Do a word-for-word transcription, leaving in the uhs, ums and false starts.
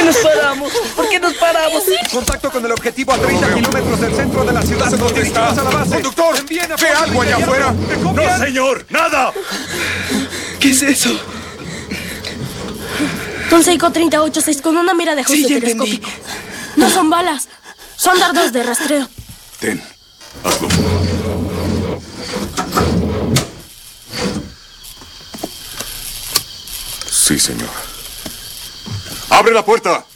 qué nos paramos? ¿Por qué nos paramos? Contacto con el objetivo a treinta kilómetros del centro de la ciudad. ¿Dónde está? A la base. ¡Conductor! ¿Ve algo allá afuera? ¡No, señor! ¡Nada! ¿Qué es eso? Un Seiko treinta y ocho seis con una mira de ajuste Sí, ya telescópico. No son balas, son dardos de rastreo. Ten, hazlo. Sí, señor. ¡Abre la puerta!